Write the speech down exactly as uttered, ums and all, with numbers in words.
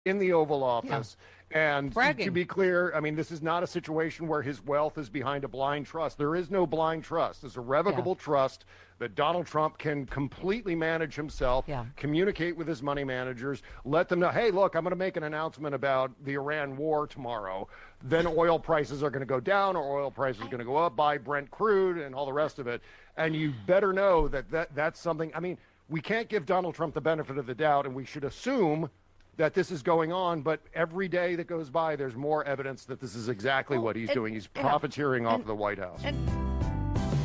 in the Oval Office. Yeah. And Bragging. to be clear, I mean, this is not a situation where his wealth is behind a blind trust. There is no blind trust. It's a revocable yeah. trust that Donald Trump can completely manage himself, yeah. communicate with his money managers, let them know, hey, look, I'm going to make an announcement about the Iran war tomorrow. Then oil prices are going to go down or oil prices are going to go up, buy Brent crude and all the rest of it. And you better know that, that that's something, I mean, we can't give Donald Trump the benefit of the doubt, and we should assume that this is going on, but every day that goes by, there's more evidence that this is exactly well, what he's and, doing. He's profiteering and, off of the White House. And,